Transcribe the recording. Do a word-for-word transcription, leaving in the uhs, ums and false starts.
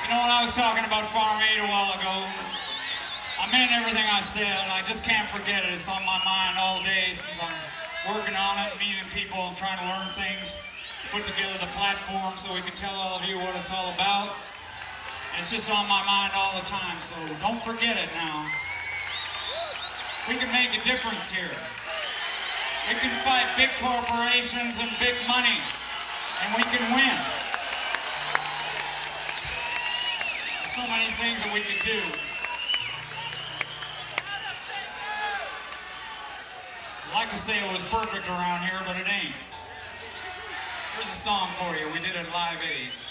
know when I was talking about Farm Aid a while ago, I meant everything I said. I just can't forget it. It's on my mind all day since I'm working on it, meeting people and trying to learn things, put together the platform so we can tell all of you what it's all about. It's just on my mind all the time, so don't forget it now. We can make a difference here. We can fight big corporations and big money, and we can win. There's so many things that we can do. I'd like to say it was perfect around here, but it ain't. Here's a song for you. We did it Live Aid.